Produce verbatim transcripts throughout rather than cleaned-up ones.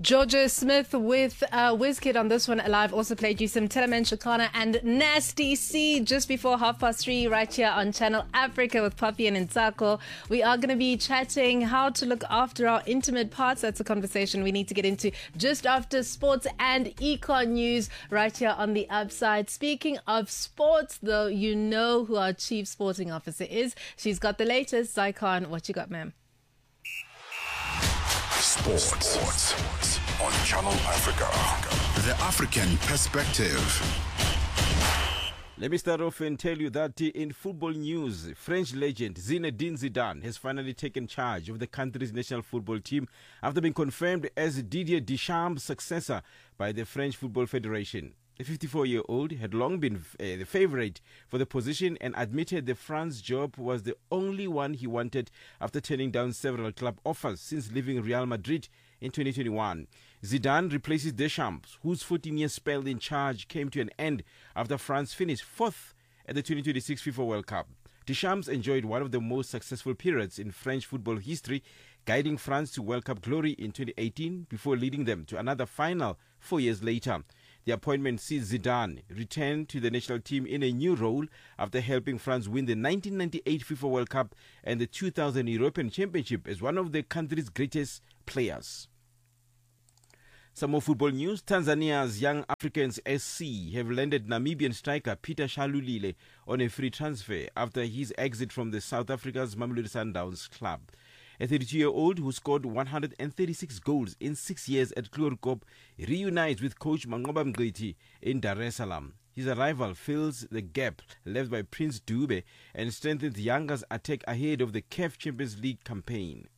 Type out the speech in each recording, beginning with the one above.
Georgia Smith with uh, WizKid on this one live. Also played you some Teleman Shakana and Nasty C just before half past three right here on Channel Africa with Poppy and Ntsako. We are going to be chatting how to look after our intimate parts. That's a conversation we need to get into just after sports and econ news right here on the Upside. Speaking of sports, though, you know who our chief sporting officer is. She's got the latest. Zycon, what you got, ma'am? Sports. Sports on Channel Africa. The African perspective. Let me start off and tell you that in football news, French legend Zinedine Zidane has finally taken charge of the country's national football team after being confirmed as Didier Deschamps' successor by the French Football Federation. The fifty-four-year-old had long been uh, the favorite for the position and admitted the France job was the only one he wanted after turning down several club offers since leaving Real Madrid in twenty twenty-one. Zidane replaces Deschamps, whose fourteen-year spell in charge came to an end after France finished fourth at the twenty twenty-six FIFA World Cup. Deschamps enjoyed one of the most successful periods in French football history, guiding France to World Cup glory in twenty eighteen before leading them to another final four years later. The appointment sees Zidane return to the national team in a new role after helping France win the nineteen ninety-eight FIFA World Cup and the two thousand European Championship as one of the country's greatest players. Some more football news. Tanzania's Young Africans S C have landed Namibian striker Peter Shalulile on a free transfer after his exit from the South Africa's Mamelodi Sundowns club. A thirty-two-year-old who scored one hundred thirty-six goals in six years at Klurkop reunites with coach Mangoba Mngqithi in Dar es Salaam. His arrival fills the gap left by Prince Dube and strengthens Yanga's attack ahead of the C A F Champions League campaign.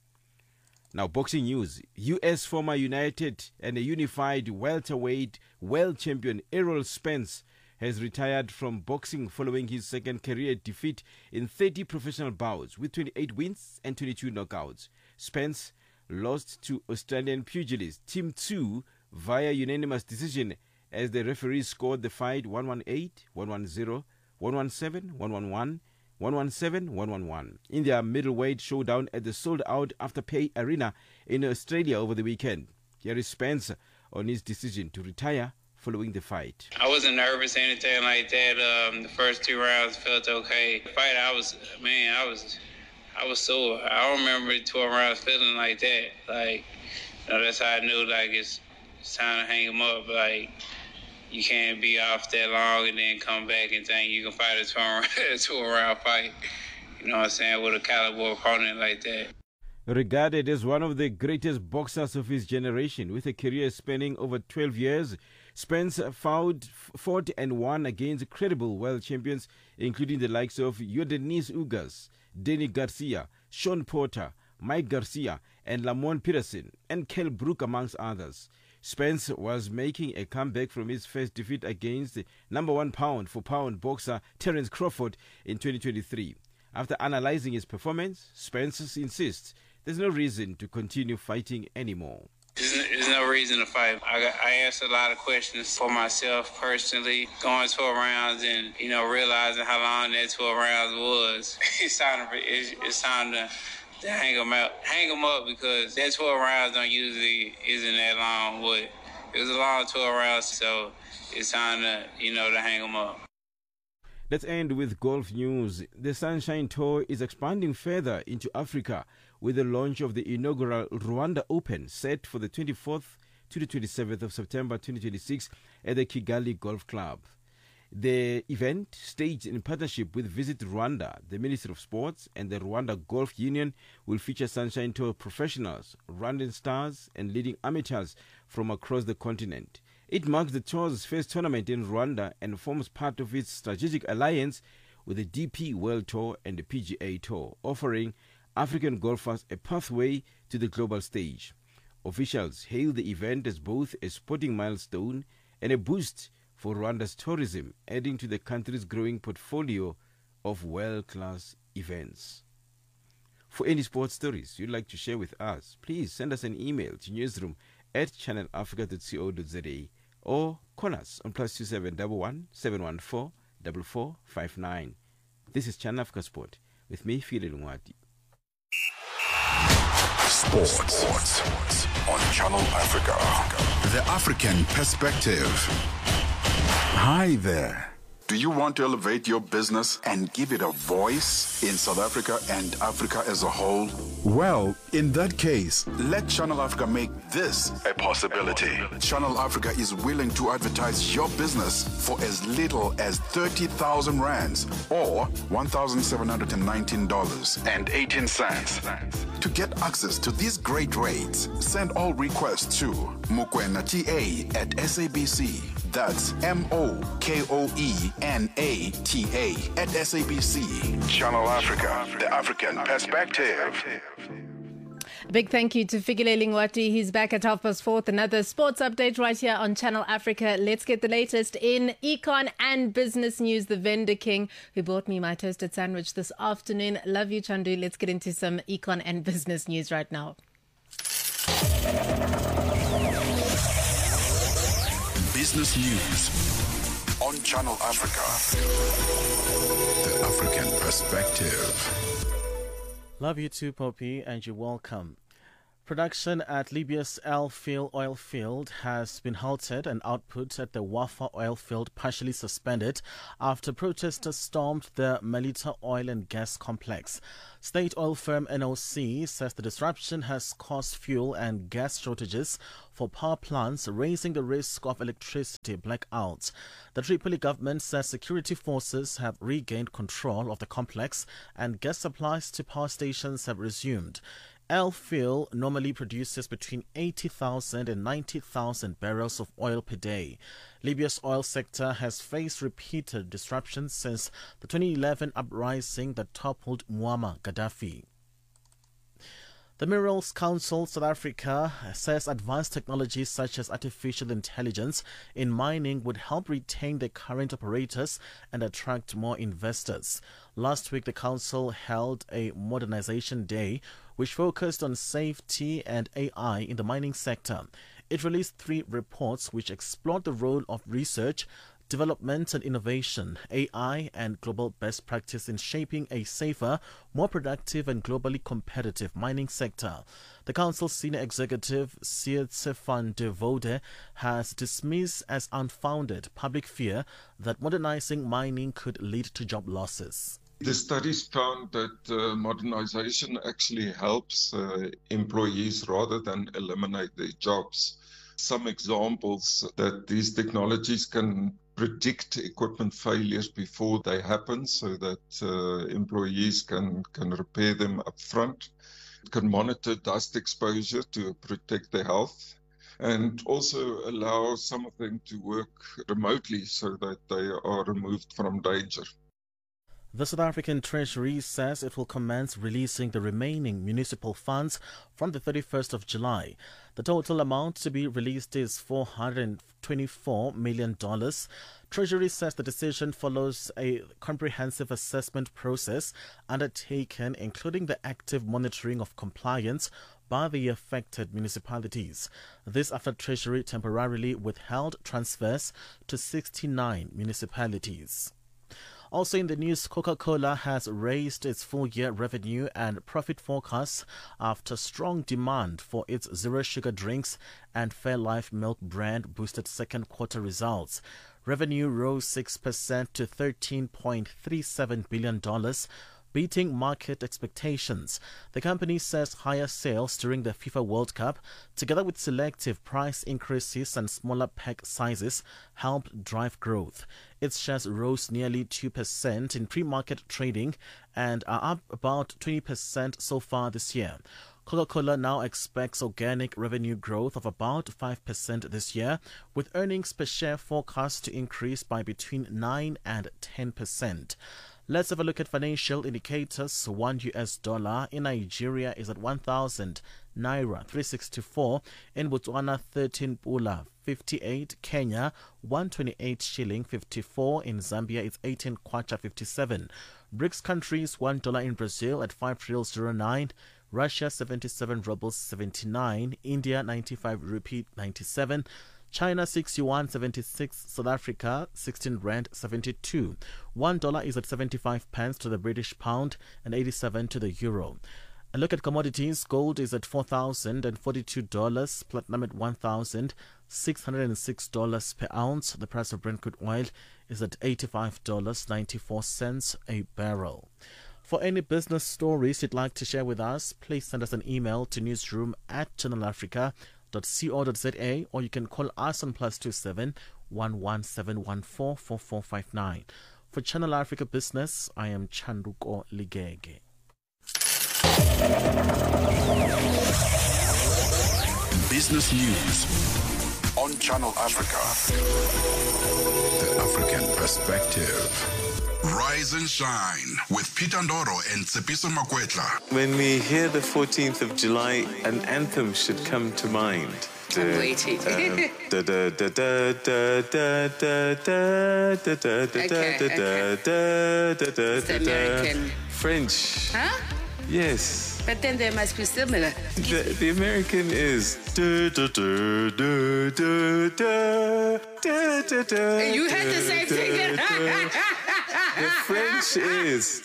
Now, boxing news. U S former United and a unified welterweight world champion Errol Spence has retired from boxing following his second career defeat in thirty professional bouts with twenty-eight wins and twenty-two knockouts. Spence lost to Australian pugilist Tim Tszyu via unanimous decision as the referees scored the fight one eighteen, one ten, one seventeen, one eleven, one seventeen, one eleven in their middleweight showdown at the sold-out Afterpay Arena in Australia over the weekend. Here is Spence on his decision to retire following the fight. I wasn't nervous or anything like that. Um, the first two rounds felt okay. The fight, I was, man, I was, I was sore. I don't remember twelve rounds feeling like that. Like, you know, that's how I knew, like, it's, it's time to hang him up. Like, you can't be off that long and then come back and think you can fight a twelve-round fight. You know what I'm saying? With a caliber opponent like that. Regarded as one of the greatest boxers of his generation, with a career spanning over twelve years, Spence fought, fought and won against credible world champions, including the likes of Yordenis Ugas, Danny Garcia, Sean Porter, Mike Garcia, and Lamont Peterson, and Kell Brook, amongst others. Spence was making a comeback from his first defeat against the number one pound-for-pound boxer Terence Crawford in twenty twenty-three. After analyzing his performance, Spence insists there's no reason to continue fighting anymore. There's no, there's no reason to fight. I, got, I asked a lot of questions for myself personally, going twelve rounds and, you know, realizing how long that twelve rounds was. It's time to, it's, it's time to, to hang them out, hang them up because that twelve rounds don't usually isn't that long. But it was a long twelve rounds, so it's time to, you know, to hang them up. Let's end with golf news. The Sunshine Tour is expanding further into Africa with the launch of the inaugural Rwanda Open set for the twenty-fourth to the twenty-seventh of September twenty twenty-six at the Kigali Golf Club. The event, staged in partnership with Visit Rwanda, the Ministry of Sports, and the Rwanda Golf Union, will feature Sunshine Tour professionals, Rwandan stars, and leading amateurs from across the continent. It marks the tour's first tournament in Rwanda and forms part of its strategic alliance with the D P World Tour and the P G A Tour, offering African golfers a pathway to the global stage. Officials hail the event as both a sporting milestone and a boost for Rwanda's tourism, adding to the country's growing portfolio of world-class events. For any sports stories you'd like to share with us, please send us an email to newsroom at channel africa dot co dot za or call us on plus two seven one one, seven one four, four four five nine. This is Channel Africa Sport with me, Phil Lungwati. Sports. Sports. on Channel Africa. The African Perspective. Hi there. Do you want to elevate your business and give it a voice in South Africa and Africa as a whole? Well, in that case, let Channel Africa make this a possibility. Channel Africa is willing to advertise your business for as little as thirty thousand rands or one thousand seven hundred nineteen dollars and eighteen cents. To get access to these great rates, send all requests to mokwenata at S A B C. That's M O K O E N A T A at S A B C. Channel Africa, the African Perspective. A big thank you to Fikile Lingwati. He's back at half past four with another sports update right here on Channel Africa. Let's get the latest in econ and business news. The vendor king who bought me my toasted sandwich this afternoon. Love you, Chandu. Let's get into some econ and business news right now. Business news on Channel Africa. The African Perspective. Love you too, Poppy, and you're welcome. Production at Libya's El Feel oil field has been halted and output at the Wafa oil field partially suspended after protesters stormed the Melita oil and gas complex. State oil firm N O C says the disruption has caused fuel and gas shortages for power plants, raising the risk of electricity blackouts. The Tripoli government says security forces have regained control of the complex and gas supplies to power stations have resumed. El Feel normally produces between eighty thousand and ninety thousand barrels of oil per day. Libya's oil sector has faced repeated disruptions since the twenty eleven uprising that toppled Muammar Gaddafi. The Minerals Council South Africa says advanced technologies such as artificial intelligence in mining would help retain the current operators and attract more investors. Last week, the council held a modernization day which focused on safety and A I in the mining sector. It released three reports which explored the role of research, development and innovation, A I, and global best practice in shaping a safer, more productive and globally competitive mining sector. The council's senior executive, Sietse van der Woude, has dismissed as unfounded public fear that modernizing mining could lead to job losses. The studies found that uh, modernization actually helps uh, employees rather than eliminate their jobs. Some examples that these technologies can predict equipment failures before they happen so that uh, employees can, can repair them up front. It can monitor dust exposure to protect their health and also allow some of them to work remotely so that they are removed from danger. The South African Treasury says it will commence releasing the remaining municipal funds from the thirty-first of July. The total amount to be released is four hundred twenty-four million dollars. Treasury says the decision follows a comprehensive assessment process undertaken, including the active monitoring of compliance by the affected municipalities. This after Treasury temporarily withheld transfers to sixty-nine municipalities. Also in the news, Coca-Cola has raised its full-year revenue and profit forecasts after strong demand for its zero-sugar drinks and Fairlife milk brand boosted second-quarter results. Revenue rose six percent to thirteen point three seven billion dollars, beating market expectations. The company says higher sales during the FIFA World Cup, together with selective price increases and smaller pack sizes, helped drive growth. Its shares rose nearly two percent in pre-market trading and are up about twenty percent so far this year. Coca-Cola now expects organic revenue growth of about five percent this year, with earnings per share forecast to increase by between nine and ten percent. Let's have a look at financial indicators. One U S dollar in Nigeria is at one thousand naira three sixty-four, in Botswana thirteen pula fifty-eight, Kenya one twenty-eight shilling fifty-four, in Zambia it's eighteen kwacha fifty-seven. BRICS countries one dollar in Brazil at five reals zero nine, Russia seventy-seven rubles seventy-nine, India ninety-five rupee ninety-seven, China six yuan seventy-six, South Africa sixteen rand seventy-two. One dollar is at seventy-five pence to the British pound and eighty-seven to the euro. A look at commodities. Gold is at four thousand forty-two dollars, platinum at one thousand six hundred six dollars per ounce. The price of Brent crude oil is at eighty-five dollars and ninety-four cents a barrel. For any business stories you'd like to share with us, please send us an email to newsroom at channel africa dot co dot za, or you can call us on plus two seven one one seven one four four four five nine. For Channel Africa Business, I am Chanduko Ligege. Business news on Channel Africa. The African perspective. Rise and shine with Peter Ndoro and Tsepiso Makwetla. When we hear the fourteenth of July, an anthem should come to mind. I'm waiting. Okay, It's American. French. Huh? Yes. But then they must be similar. The, the American is. You had the same thing. The French is.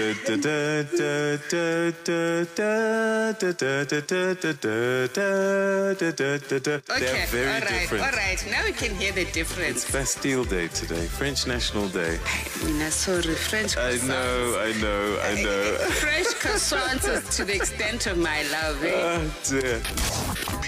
Okay, They're very all right, different. all right. Now we can hear the difference. It's Bastille Day today, French National Day. Mina, sorry, French I croissants. know, I know, I know. French croissants is to the extent of my love. Eh? Oh dear. Be